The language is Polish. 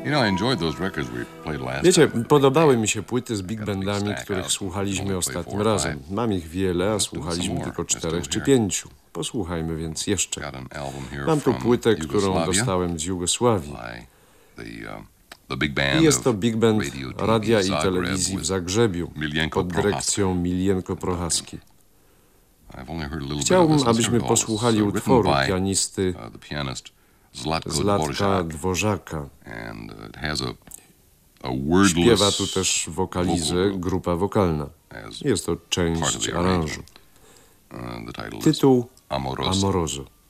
Wiecie, podobały mi się płyty z big bandami, których słuchaliśmy ostatnim razem. Mam ich wiele, a słuchaliśmy tylko 4 czy 5. Posłuchajmy więc jeszcze. Mam tu płytę, którą dostałem z Jugosławii. I jest to big band radia i telewizji w Zagrzebiu pod dyrekcją Milienko Prochaski. Chciałbym, abyśmy posłuchali utworu pianisty Zlatka Dworzaka. Śpiewa tu też wokalizę, grupa wokalna. Jest to część aranżu. Tytuł Amoroso.